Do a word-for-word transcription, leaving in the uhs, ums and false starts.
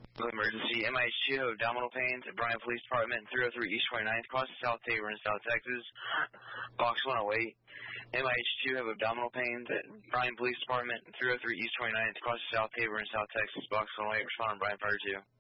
Emergency, M I H two have abdominal pains at Bryan Police Department, three oh three East twenty-ninth, cross South Tabor in South Texas. Box one oh eight. M I H two have abdominal pains at Bryan Police Department, three oh three East twenty-ninth, cross South Tabor in South Texas. Box one oh eight, respond Bryan Fire two.